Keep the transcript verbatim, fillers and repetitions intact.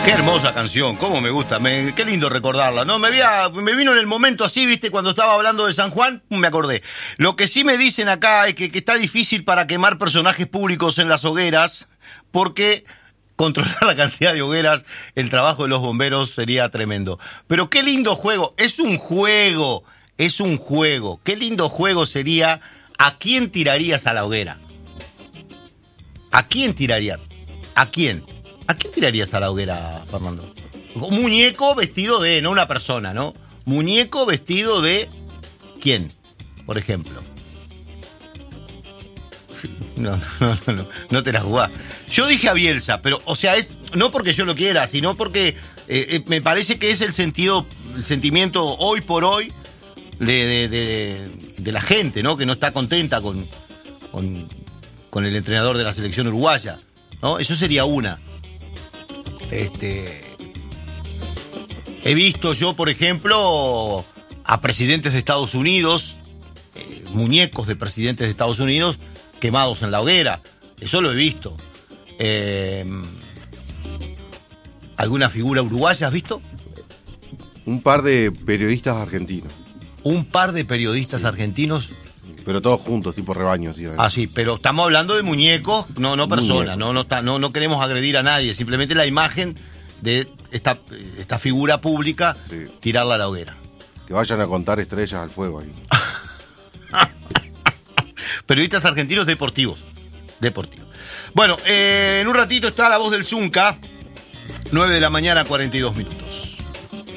Qué hermosa canción, cómo me gusta, me, qué lindo recordarla, ¿no? Me, había, me vino en el momento así, ¿viste? Cuando estaba hablando de San Juan, me acordé. Lo que sí me dicen acá es que, que está difícil para quemar personajes públicos en las hogueras, porque controlar la cantidad de hogueras, el trabajo de los bomberos sería tremendo. Pero qué lindo juego, es un juego, es un juego. Qué lindo juego sería, ¿a quién tirarías a la hoguera? ¿A quién tirarías? ¿A quién? ¿A quién tirarías a la hoguera, Fernando? Un muñeco vestido de, no una persona, ¿no? Muñeco vestido de ¿quién, por ejemplo? No, no, no, no, no te la jugás. Yo dije a Bielsa, pero, o sea, es no porque yo lo quiera, sino porque eh, eh, me parece que es el sentido, el sentimiento hoy por hoy de, de, de, de la gente, ¿no? Que no está contenta con, con, con el entrenador de la selección uruguaya, ¿no? Eso sería una. Este, he visto yo, por ejemplo, a presidentes de Estados Unidos, eh, muñecos de presidentes de Estados Unidos quemados en la hoguera. Eso lo he visto. Eh, ¿Alguna figura uruguaya has visto? Un par de periodistas argentinos. Un par de periodistas sí. argentinos. Pero todos juntos, tipo rebaño. Así, ah, sí, pero estamos hablando de muñecos, no no personas, no no, está, no no queremos agredir a nadie, simplemente la imagen de esta, esta figura pública, sí. tirarla a la hoguera. Que vayan a contar estrellas al fuego ahí. Periodistas argentinos deportivos. Deportivos. Bueno, eh, en un ratito está la voz del Zunca, nueve de la mañana, cuarenta y dos minutos.